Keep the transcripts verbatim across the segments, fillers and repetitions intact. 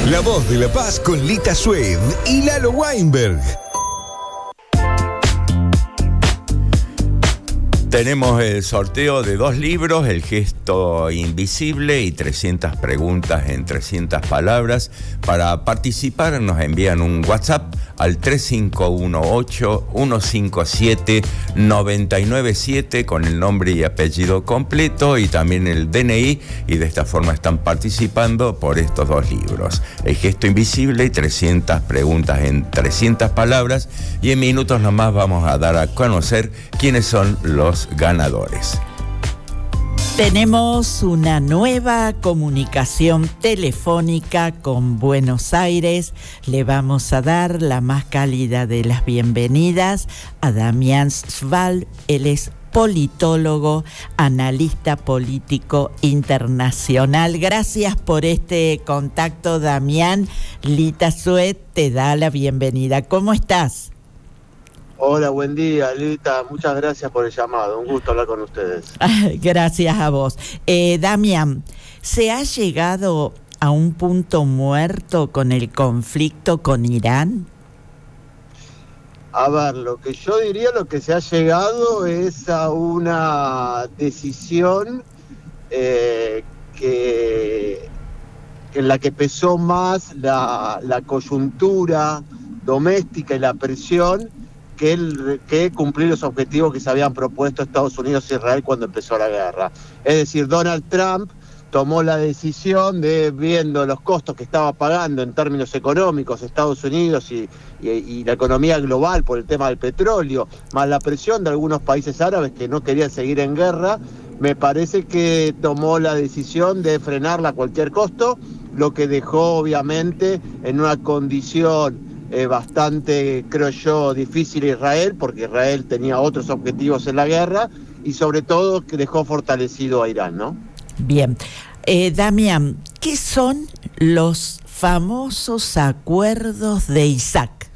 La Voz de la Paz con Lita Swed y Lalo Weinberg. Tenemos el sorteo de dos libros, El gesto invisible y trescientas preguntas en trescientas palabras. Para participar nos envían un WhatsApp al tres cinco uno ocho, uno cinco siete, nueve nueve siete con el nombre y apellido completo y también el D N I, y de esta forma están participando por estos dos libros, El gesto invisible y trescientas preguntas en trescientas palabras, y en minutos nomás vamos a dar a conocer quiénes son los ganadores. Tenemos una nueva comunicación telefónica con Buenos Aires. Le vamos a dar la más cálida de las bienvenidas a Damián Sval. Él es politólogo, analista político internacional. Gracias por este contacto, Damián. Lita Swed te da la bienvenida. ¿Cómo estás? Hola, buen día, Lita. Muchas gracias por el llamado. Un gusto hablar con ustedes. Gracias a vos. Eh, Damián, ¿se ha llegado a un punto muerto con el conflicto con Irán? A ver, lo que yo diría, lo que se ha llegado es a una decisión eh, que, en la que pesó más la, la coyuntura doméstica y la presión que, el, que cumplir los objetivos que se habían propuesto Estados Unidos e Israel cuando empezó la guerra. Es decir, Donald Trump tomó la decisión de, viendo los costos que estaba pagando en términos económicos Estados Unidos y, y, y la economía global por el tema del petróleo, más la presión de algunos países árabes que no querían seguir en guerra, me parece que tomó la decisión de frenarla a cualquier costo, lo que dejó obviamente en una condición Eh, bastante, creo yo, difícil a Israel, porque Israel tenía otros objetivos en la guerra, y sobre todo que dejó fortalecido a Irán, ¿no? Bien. Eh, Damián, ¿qué son los famosos acuerdos de Isaac?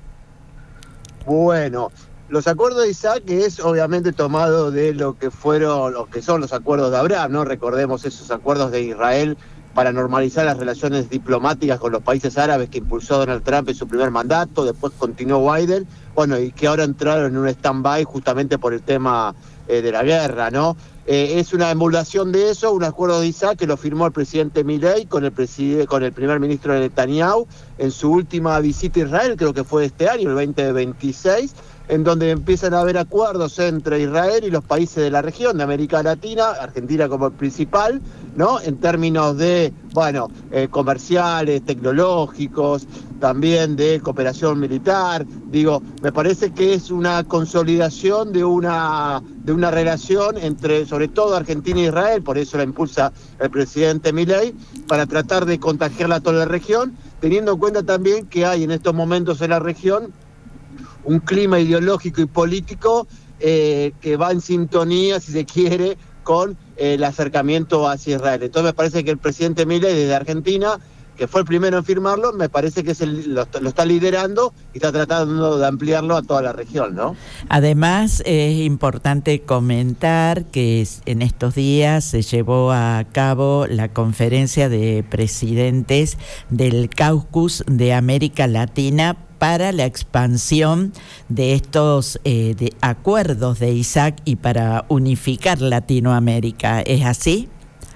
Bueno, los acuerdos de Isaac es obviamente tomado de lo que fueron, lo que son los acuerdos de Abraham, ¿no? Recordemos esos acuerdos de Israel para normalizar las relaciones diplomáticas con los países árabes que impulsó Donald Trump en su primer mandato, después continuó Biden, bueno, y que ahora entraron en un stand-by justamente por el tema eh, de la guerra, ¿no? Eh, es una emulación de eso, un acuerdo de Isaac que lo firmó el presidente Milei con el, preside, con el primer ministro Netanyahu en su última visita a Israel, creo que fue este año, el veinte veintiséis, en donde empiezan a haber acuerdos entre Israel y los países de la región de América Latina, Argentina como el principal, ¿no? En términos de, bueno, eh, comerciales, tecnológicos, también de cooperación militar. Digo, me parece que es una consolidación de una, de una relación entre, sobre todo, Argentina e Israel, por eso la impulsa el presidente Milei, para tratar de contagiarla a toda la región, teniendo en cuenta también que hay en estos momentos en la región un clima ideológico y político eh, que va en sintonía, si se quiere, con eh, el acercamiento hacia Israel. Entonces me parece que el presidente Milei desde Argentina, que fue el primero en firmarlo, me parece que es el, lo, lo está liderando y está tratando de ampliarlo a toda la región, ¿no? Además, es importante comentar que en estos días se llevó a cabo la conferencia de presidentes del Caucus de América Latina para la expansión de estos eh, de acuerdos de Isaac y para unificar Latinoamérica. ¿Es así?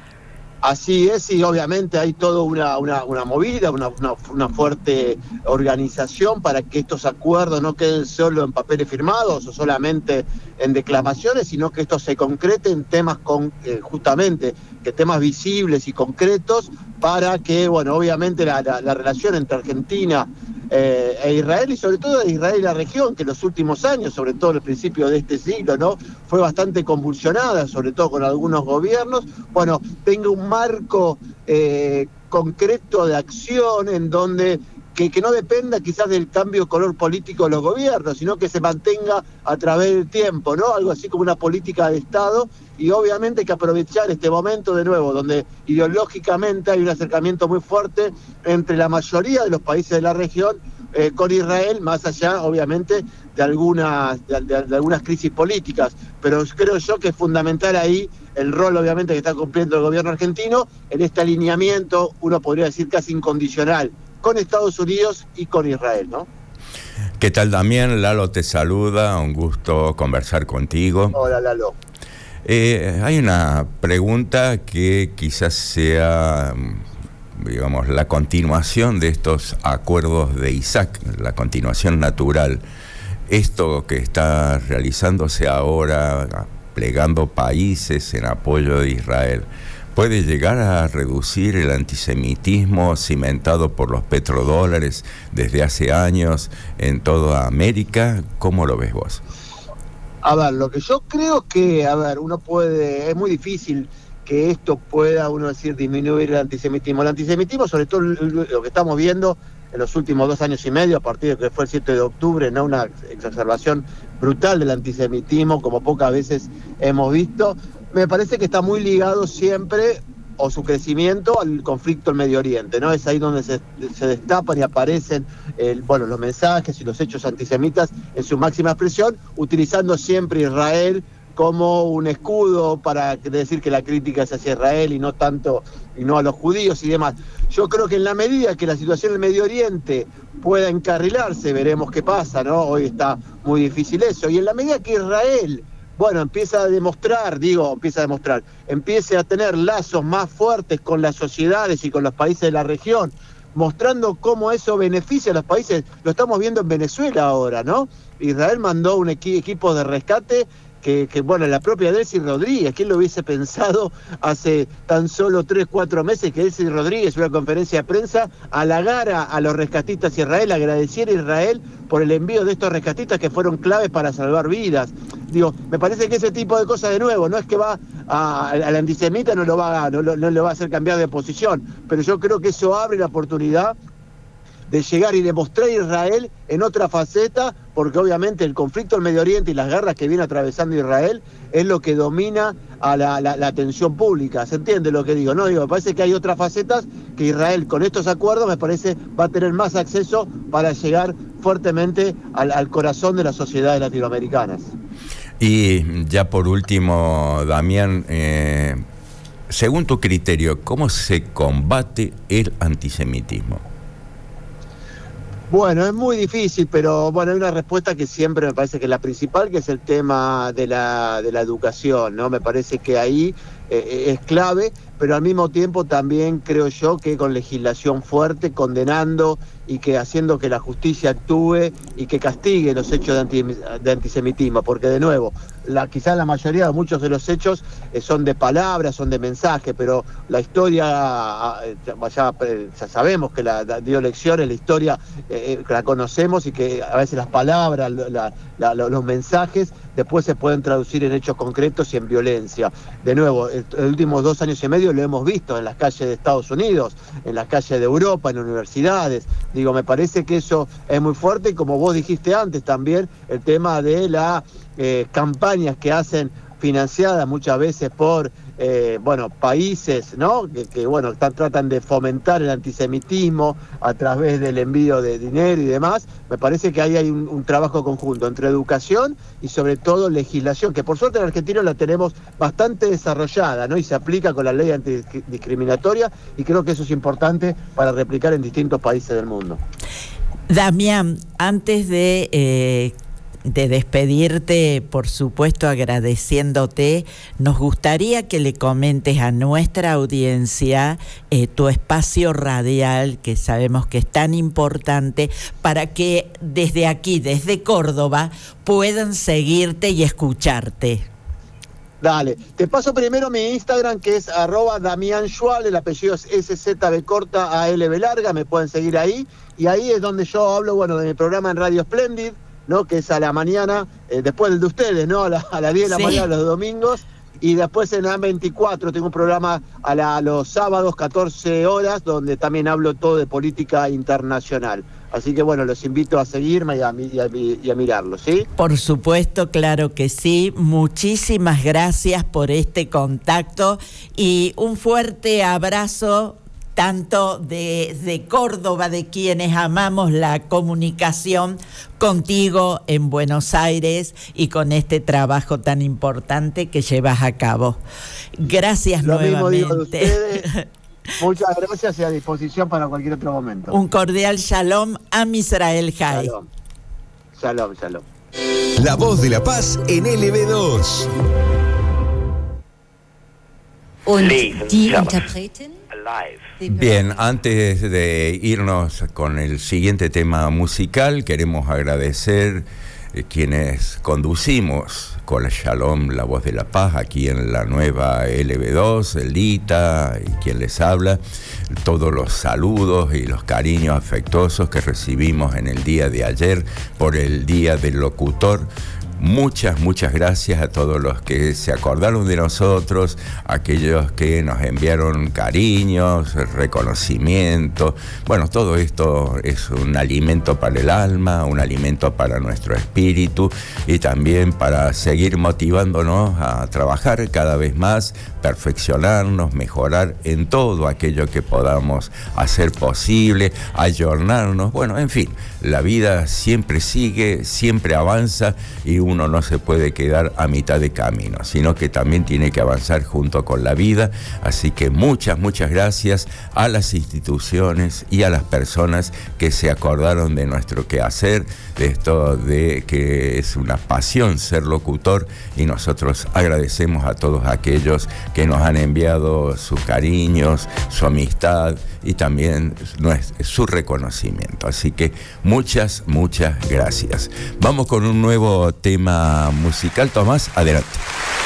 Así es, y obviamente hay toda una, una, una movida, una, una, una fuerte organización para que estos acuerdos no queden solo en papeles firmados o solamente en declamaciones, sino que esto se concrete en temas con, eh, justamente, que temas visibles y concretos para que, bueno, obviamente la, la, la relación entre Argentina eh, e Israel, y sobre todo de Israel y la región, que en los últimos años, sobre todo al principio de este siglo, ¿no?, fue bastante convulsionada, sobre todo con algunos gobiernos, bueno, tenga un marco eh, concreto de acción en donde que, que no dependa quizás del cambio de color político de los gobiernos, sino que se mantenga a través del tiempo, ¿no? Algo así como una política de Estado, y obviamente hay que aprovechar este momento de nuevo, donde ideológicamente hay un acercamiento muy fuerte entre la mayoría de los países de la región eh, con Israel, más allá, obviamente, de algunas, de, de, de algunas crisis políticas, pero creo yo que es fundamental ahí el rol obviamente que está cumpliendo el gobierno argentino en este alineamiento, uno podría decir casi incondicional, con Estados Unidos y con Israel, ¿no? ¿Qué tal, Damián? Lalo te saluda, un gusto conversar contigo. Hola, Lalo. Eh, hay una pregunta que quizás sea, digamos, la continuación de estos acuerdos de Isaac, la continuación natural. Esto que está realizándose ahora, plegando países en apoyo de Israel, ¿puede llegar a reducir el antisemitismo cimentado por los petrodólares desde hace años en toda América? ¿Cómo lo ves vos? A ver, lo que yo creo que, a ver, uno puede, es muy difícil que esto pueda, uno decir, disminuir el antisemitismo. El antisemitismo, sobre todo lo que estamos viendo en los últimos dos años y medio, a partir de que fue el siete de octubre, ¿no? Una exacerbación brutal del antisemitismo, como pocas veces hemos visto, me parece que está muy ligado siempre, o su crecimiento, al conflicto en Medio Oriente, ¿no? Es ahí donde se, se destapan y aparecen el, bueno, los mensajes y los hechos antisemitas en su máxima expresión, utilizando siempre Israel como un escudo para decir que la crítica es hacia Israel y no tanto, y no a los judíos y demás. Yo creo que en la medida que la situación en Medio Oriente pueda encarrilarse, veremos qué pasa, ¿no? Hoy está muy difícil eso. Y en la medida que Israel, bueno, empieza a demostrar, digo, empieza a demostrar, empiece a tener lazos más fuertes con las sociedades y con los países de la región, mostrando cómo eso beneficia a los países, lo estamos viendo en Venezuela ahora, ¿no? Israel mandó un equi- equipo de rescate Que, que, bueno, la propia Delcy Rodríguez, ¿quién lo hubiese pensado hace tan solo tres, cuatro meses que Delcy Rodríguez, en una conferencia de prensa, halagara a los rescatistas de Israel, agradeciera a Israel por el envío de estos rescatistas que fueron claves para salvar vidas? Digo, me parece que ese tipo de cosas, de nuevo, no es que va a, al antisemita, no lo va, no, no, no le va a hacer cambiar de posición, pero yo creo que eso abre la oportunidad de llegar y demostrar a Israel en otra faceta, porque obviamente el conflicto en Medio Oriente y las guerras que viene atravesando Israel es lo que domina a la, la, la atención pública. ¿Se entiende lo que digo? No, digo, me parece que hay otras facetas que Israel con estos acuerdos, me parece, va a tener más acceso para llegar fuertemente al, al corazón de las sociedades latinoamericanas. Y ya por último, Damián, eh, según tu criterio, ¿cómo se combate el antisemitismo? Bueno, es muy difícil, pero bueno, hay una respuesta que siempre me parece que es la principal, que es el tema de la, de la educación, ¿no? Me parece que ahí eh, es clave, pero al mismo tiempo también creo yo que con legislación fuerte, condenando y que haciendo que la justicia actúe y que castigue los hechos de, anti, de antisemitismo, porque de nuevo, la, quizás la mayoría, muchos de los hechos eh, son de palabras, son de mensaje, pero la historia, eh, ya, ya sabemos que la, la dio lecciones, la historia eh, la conocemos y que a veces las palabras, la, la, los mensajes después se pueden traducir en hechos concretos y en violencia. De nuevo, en los últimos dos años y medio lo hemos visto en las calles de Estados Unidos, en las calles de Europa, en universidades. Digo, me parece que eso es muy fuerte y como vos dijiste antes también, el tema de las eh, campañas que hacen financiadas muchas veces por eh, bueno, países, ¿no? Que, que bueno, están, tratan de fomentar el antisemitismo a través del envío de dinero y demás. Me parece que ahí hay un, un trabajo conjunto entre educación y sobre todo legislación, que por suerte en Argentina la tenemos bastante desarrollada, ¿no? Y se aplica con la ley antidiscriminatoria y creo que eso es importante para replicar en distintos países del mundo. Damián, antes de eh, de despedirte, por supuesto agradeciéndote, nos gustaría que le comentes a nuestra audiencia eh, tu espacio radial, que sabemos que es tan importante, para que desde aquí, desde Córdoba, puedan seguirte y escucharte. Dale, te paso primero mi Instagram, que es arroba Damián Schwal, el apellido es S Z B corta A L B larga, me pueden seguir ahí, y ahí es donde yo hablo, bueno, de mi programa en Radio Splendid, ¿no? Que es a la mañana, eh, después del de ustedes, ¿no? A, la, a las diez de la sí. mañana los domingos, y después en A veinticuatro tengo un programa a, la, a los sábados, catorce horas, donde también hablo todo de política internacional. Así que bueno, los invito a seguirme y a, y a, y a mirarlo, ¿sí? Por supuesto, claro que sí. Muchísimas gracias por este contacto y un fuerte abrazo tanto de, de Córdoba, de quienes amamos la comunicación, contigo en Buenos Aires y con este trabajo tan importante que llevas a cabo. Gracias Lo nuevamente. Mismo digo de ustedes. Muchas gracias y a disposición para cualquier otro momento. Un cordial shalom a Israel Jai. Shalom, shalom, shalom. La voz de la paz en L B dos. Und die Interpretin? Bien, antes de irnos con el siguiente tema musical, queremos agradecer eh, quienes conducimos con la Shalom, la voz de la paz, aquí en la nueva L B dos, Elita y quien les habla, todos los saludos y los cariños afectuosos que recibimos en el día de ayer por el Día del Locutor. Muchas, muchas gracias a todos los que se acordaron de nosotros, aquellos que nos enviaron cariños, reconocimiento. Bueno, todo esto es un alimento para el alma, un alimento para nuestro espíritu y también para seguir motivándonos a trabajar cada vez más, perfeccionarnos, mejorar en todo aquello que podamos hacer posible, ayornarnos. Bueno, en fin, la vida siempre sigue, siempre avanza y uno no se puede quedar a mitad de camino, sino que también tiene que avanzar junto con la vida. Así que muchas, muchas gracias a las instituciones y a las personas que se acordaron de nuestro quehacer, de esto de que es una pasión ser locutor, y nosotros agradecemos a todos aquellos que nos han enviado sus cariños, su amistad y también su reconocimiento. Así que muchas, muchas gracias. Vamos con un nuevo tema musical. Tomás, adelante.